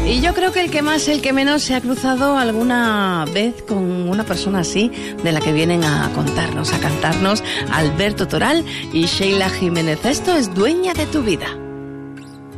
Y yo creo que el que más, el que menos se ha cruzado alguna vez con una persona así, de la que vienen a contarnos, a cantarnos Alberto Toral y Sheila Jiménez. Esto es Dueña de tu vida.